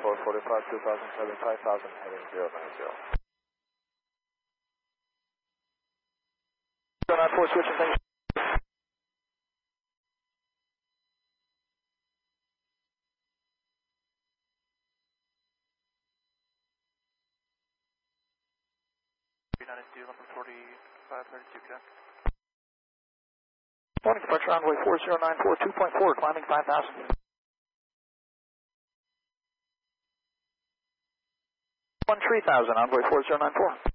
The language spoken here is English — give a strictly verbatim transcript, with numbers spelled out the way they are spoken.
four forty-five, two thousand seven, five thousand, heading zero nine zero. zero nine four, switching things. eleven forty-five, thirty-two, Jack. Morning, departure envoy four zero nine four, two point four, climbing five thousand. one three thousand, envoy four zero nine four.